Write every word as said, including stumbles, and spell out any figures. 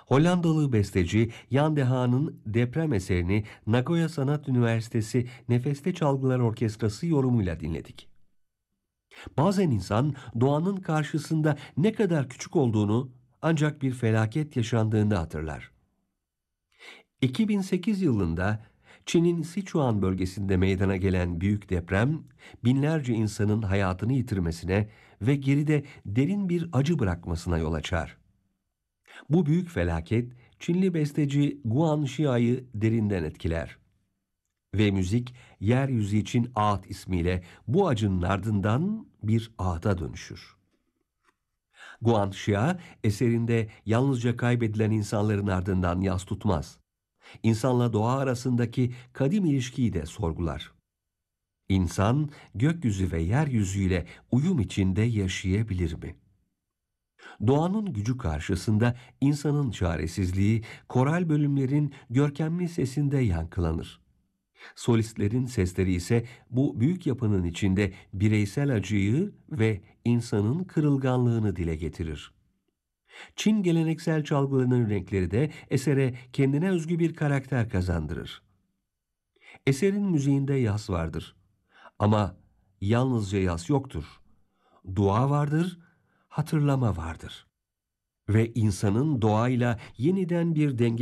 Hollandalı besteci Jan de Haan'ın deprem eserini Nagoya Sanat Üniversitesi Nefeste Çalgılar Orkestrası yorumuyla dinledik. Bazen insan doğanın karşısında ne kadar küçük olduğunu ancak bir felaket yaşandığında hatırlar. iki bin sekiz yılında Çin'in Sichuan bölgesinde meydana gelen büyük deprem, binlerce insanın hayatını yitirmesine ve geride derin bir acı bırakmasına yol açar. Bu büyük felaket, Çinli besteci Guan Xia'yı derinden etkiler. Ve müzik, yeryüzü için ağıt ismiyle bu acının ardından bir ağıta dönüşür. Guan Xia, eserinde yalnızca kaybedilen insanların ardından yas tutmaz. İnsanla doğa arasındaki kadim ilişkiyi de sorgular. İnsan, gökyüzü ve yeryüzüyle uyum içinde yaşayabilir mi? Doğanın gücü karşısında insanın çaresizliği, koral bölümlerin görkemli sesinde yankılanır. Solistlerin sesleri ise bu büyük yapının içinde bireysel acıyı ve insanın kırılganlığını dile getirir. Çin geleneksel çalgılarının renkleri de esere kendine özgü bir karakter kazandırır. Eserin müziğinde yas vardır. Ama yalnızca yas yoktur. Dua vardır, hatırlama vardır. Ve insanın doğayla yeniden bir denge